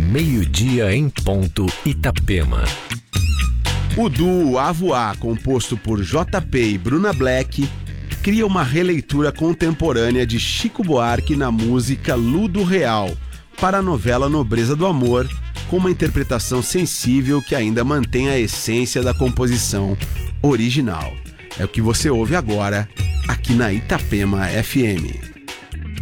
meio-dia em ponto, Itapema. O duo Avoá, composto por JP e Bruna Black, cria uma releitura contemporânea de Chico Buarque na música Ludo Real, para a novela Nobreza do Amor, com uma interpretação sensível que ainda mantém a essência da composição original. É o que você ouve agora, aqui na Itapema FM.